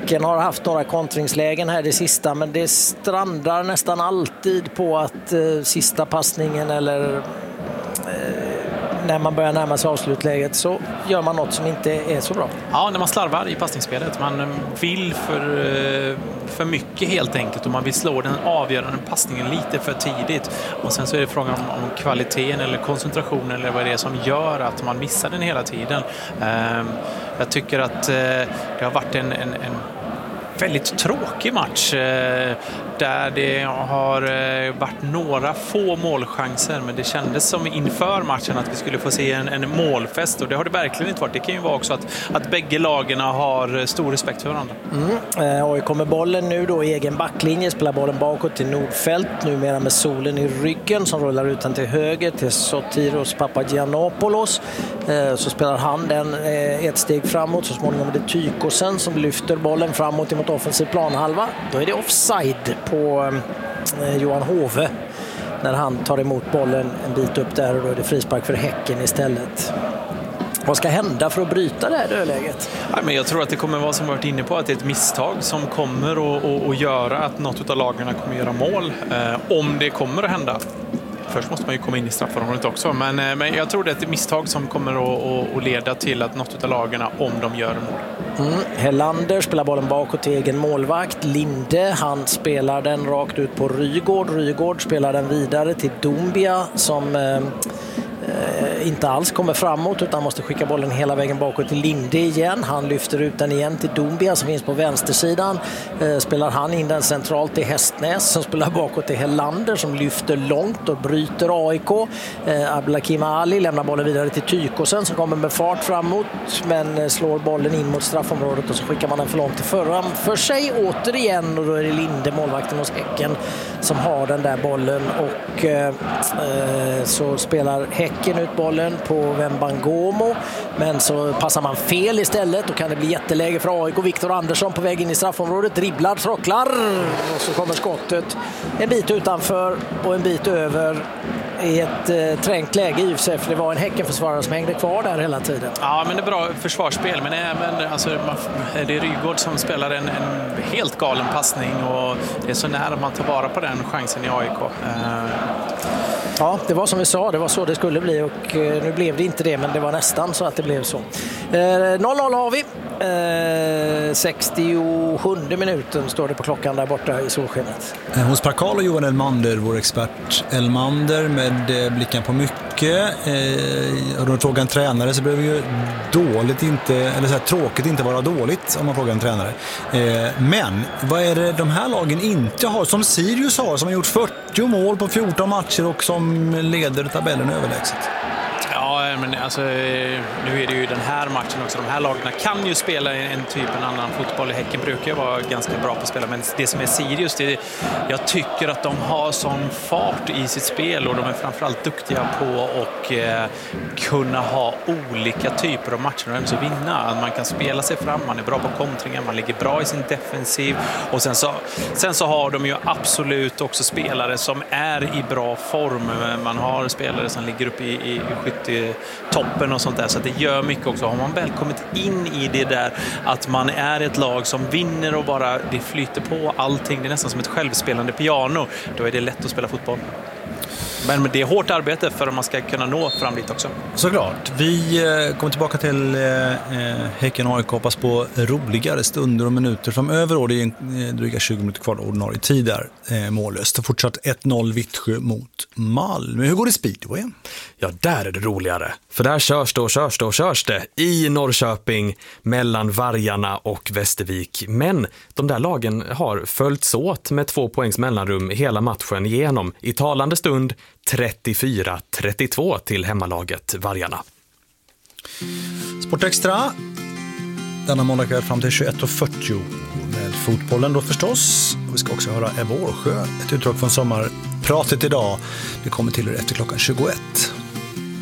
Häcken har haft några kontringslägen här det sista, men det strandar nästan alltid på att sista passningen eller när man börjar närma sig avslutläget så gör man något som inte är så bra. Ja, när man slarvar i passningsspelet. Man vill för mycket helt enkelt och man vill slå den avgörande passningen lite för tidigt. Och sen så är det frågan om kvaliteten eller koncentrationen eller vad det är som gör att man missar den hela tiden. Jag tycker att det har varit en väldigt tråkig match där det har varit några få målchanser, men det kändes som inför matchen att vi skulle få se en målfest och det har det verkligen inte varit. Det kan ju vara också att bägge lagen har stor respekt för varandra. AIK kommer bollen nu då i egen backlinje, spelar bollen bakåt till Nordfält, numera med Solen i ryggen som rullar ut den till höger till Sotiros Papagiannopoulos. Så spelar han den ett steg framåt, så småningom är det Tykosen som lyfter bollen framåt mot offensiv planhalva. Då är det offside på Johan Hove när han tar emot bollen en bit upp där och då är det frispark för Häcken istället. Vad ska hända för att bryta det här dödläget? Ja, men jag tror att det kommer vara som vi varit inne på, att det är ett misstag som kommer att göra att något av lagarna kommer göra mål. Om det kommer att hända. Först måste man ju komma in i straffområdet också. Men jag tror det är ett misstag som kommer att leda till att något av lagarna, om de gör mål. Hellander spelar bollen bakåt till egen målvakt. Linde, han spelar den rakt ut på Rygård. Rygård spelar den vidare till Doumbia som inte alls kommer framåt utan måste skicka bollen hela vägen bakåt till Linde igen. Han lyfter ut den igen till Doumbia som finns på vänstersidan. Spelar han in den centralt till Hästnäs som spelar bakåt till Hellander som lyfter långt och bryter AIK. Abdelakim Ali lämnar bollen vidare till Tykosen som kommer med fart framåt men slår bollen in mot straffområdet och så skickar man den för långt till förra för sig återigen och då är det Linde, målvakten hos Häcken, som har den där bollen och så spelar Häcken ut bollen på Wembangomo men så passar man fel istället och kan det bli jätteläge för AIK. Viktor Andersson på väg in i straffområdet, dribblar, trocklar och så kommer skottet en bit utanför och en bit över i ett trängt läge i sig, för det var en Häckenförsvarare som hängde kvar där hela tiden. Ja, men det är bra försvarsspel, men även alltså, det är Rygård som spelar en helt galen passning och det är så nära man tar vara på den chansen i AIK. Ja, det var som vi sa, det var så det skulle bli och nu blev det inte det, men det var nästan så att det blev så. 0-0 har vi. 67 minuten står det på klockan där borta i solskenet. Hos Parkal och Johan Elmander, vår expert Elmander, med blicken på mycket. Och då frågar en tränare så behöver ju dåligt inte, eller så här, tråkigt inte vara dåligt om man frågar en tränare. Men vad är det de här lagen inte har, som Sirius har, som har gjort 40 mål på 14 matcher och som leder tabellen överlägset? Ja, men alltså, nu är det ju den här matchen också. De här lagarna kan ju spela en annan fotboll. Häcken brukar ju vara ganska bra på att spela, men det som är Sirius, jag tycker att de har sån fart i sitt spel och de är framförallt duktiga på att kunna ha olika typer av matcher och även så vinna. Att man kan spela sig fram, man är bra på kontringar, man ligger bra i sin defensiv och sen så har de ju absolut också spelare som är i bra form. Man har spelare som ligger upp i toppen och sånt där, så att det gör mycket också. Har man väl kommit in i det där att man är ett lag som vinner och bara det flyter på allting, det är nästan som ett självspelande piano, då är det lätt att spela fotboll. Men det är hårt arbete för att man ska kunna nå fram dit också. Såklart. Vi kommer tillbaka till Häcken och AIK, hoppas på roligare stunder och minuter som över. Det är dryga 20 minuter kvar ordinarie tid där mållöst. Fortsatt 1-0 Vittsjö mot Malmö. Hur går det Speedway? Ja, där är det roligare. För där körs det i Norrköping mellan Vargarna och Västervik. Men de där lagen har följts åt med 2 poängs mellanrum hela matchen igenom. I talande stund 34-32 till hemmalaget Vargarna. Sportextra denna måndagkväll fram till 21:40 med fotbollen då förstås. Och vi ska också höra Ebba Årsjö, ett utdrag från sommarpratet idag. Det kommer till er efter klockan 21.